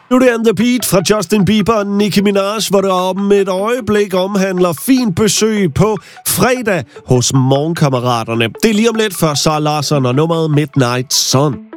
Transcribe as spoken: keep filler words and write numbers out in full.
Nu er det On The Beat fra Justin Bieber og Nicki Minaj, hvor det om et øjeblik omhandler fint besøg på fredag hos Morgenkammeraterne. Det er lige om lidt før Sara Larsson og nummeret Midnight Sun.